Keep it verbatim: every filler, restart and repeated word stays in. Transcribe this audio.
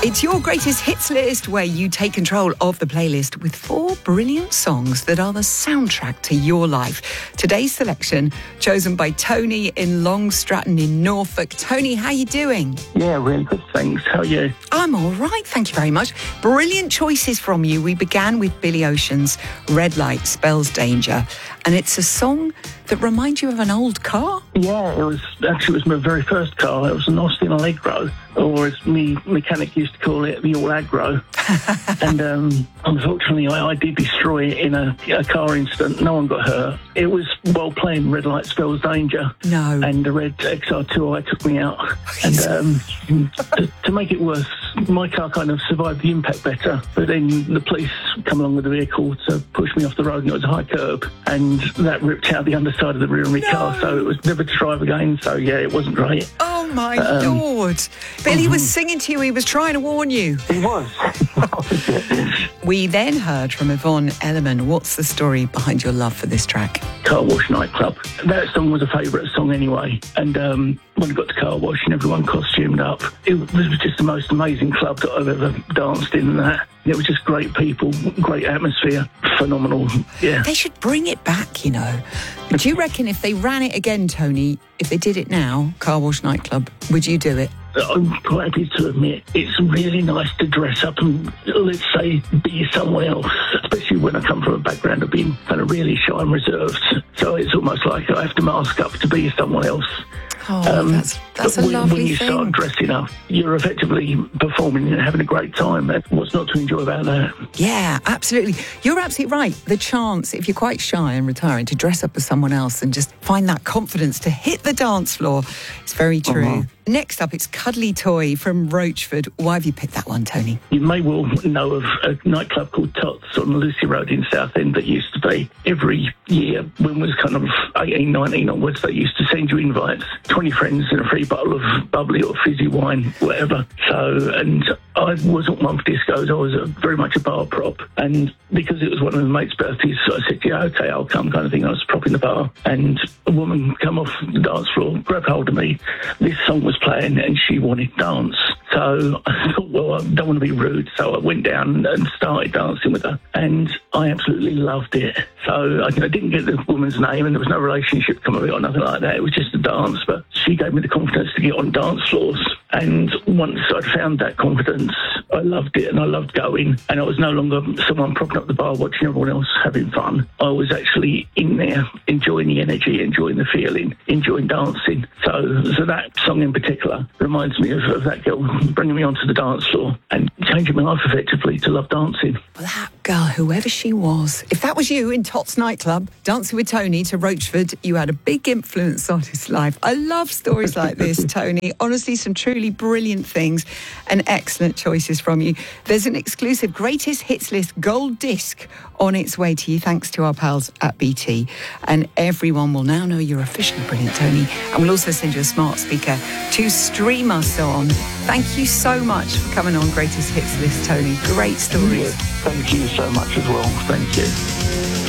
It's your greatest hits list where you take control of the playlist with four brilliant songs that are the soundtrack to your life. Today's selection chosen by Tony in Long Stratton in Norfolk. Tony, how you doing? Yeah, really good, thanks. How are you? I'm all right, thank you very much. Brilliant choices from you. We began with Billy Ocean's Red Light Spells Danger, and it's a song that reminds you of an old car? Yeah, it was actually it was my very first car. It was an Austin Allegro, or as me mechanic used to call it, the All Aggro. And um, unfortunately, I, I did destroy it in a, a car incident. No one got hurt. It was while playing Red Light Spells Danger. No. And the red X R two I took me out. And um, to, to make it worse, my car kind of survived the impact better. But then the police come along with the vehicle to push me off the road, and it was a high curb, and that ripped out the underside of the rear of my No. car, so it was never to drive again. So yeah, it wasn't great. Oh my Um, Lord. Billy mhm. was singing to you, he was trying to warn you. He was. We then heard from Yvonne Elliman. What's the story behind your love for this track? Car Wash Nightclub. That song was a favourite song anyway. And um, when we got to Car Wash and everyone costumed up, it was just the most amazing club that I've ever danced in. And that it was just great people, great atmosphere, phenomenal. Yeah. They should bring it back, you know. Do you reckon if they ran it again, Tony, if they did it now, Car Wash Nightclub, would you do it? I'm quite happy to admit it's really nice to dress up and, let's say, be someone else, especially when I come from a background of being kind of really shy and reserved. So it's almost like I have to mask up to be someone else. Oh, Um, that's that's a when, lovely when you thing. start dressing up, you're effectively performing and having a great time. And what's not to enjoy about that? Yeah, absolutely. You're absolutely right. The chance, if you're quite shy and retiring, to dress up as someone else and just find that confidence to hit the dance floor, it's very true. Uh-huh. Next up, it's Cuddly Toy from Roachford. Why have you picked that one, Tony? You may well know of a nightclub called Tots on Lucy Road in Southend that used to be every year when it was kind of eighteen, nineteen onwards, they used to send you invites, twenty friends and a free bottle of bubbly or fizzy wine, whatever. So, and I wasn't one for discos, I was a, very much a bar prop. And because it was one of my mates' birthdays, so I said, yeah, okay, I'll come kind of thing. I was propping the bar and a woman come off the dance floor, grabbed hold of me. This song was playing and she wanted to dance. So I thought, well, I don't want to be rude. So I went down and started dancing with her. And I absolutely loved it. So I, I didn't get the woman's name and there was no relationship come of it or nothing like that. It was just a dance. But she gave me the confidence to get on dance floors. And once I'd found that confidence, I loved it and I loved going. And I was no longer someone propping up the bar watching everyone else having fun. I was actually in there enjoying the energy, enjoying the feeling, enjoying dancing. So, so that song in particular reminds me of, of that girl bringing me onto the dance floor and changing my life effectively to love dancing. Well, that girl, whoever she was, if that was you in Tots Nightclub, dancing with Tony to Roachford, you had a big influence on his life. I love stories like this, Tony. Honestly, some truly brilliant things and excellent choices from you. There's an exclusive Greatest Hits List gold disc on its way to you, thanks to our pals at B T. And everyone will now know you're officially brilliant, Tony. And we'll also send you a smart speaker to stream us on. Thank you so much for coming on Greatest Hits List, Tony. Great stories. Thank you so much as well. Thank you.